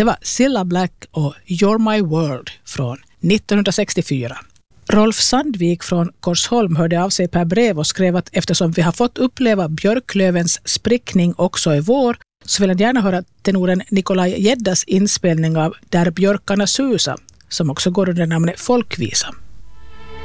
Det var Cilla Black och You're My World från 1964. Rolf Sandvik från Korsholm hörde av sig per brev och skrev att eftersom vi har fått uppleva björklövens sprickning också i vår så vill han gärna höra tenoren Nikolaj Geddas inspelning av Där björkarna susa som också går under namnet Folkvisa.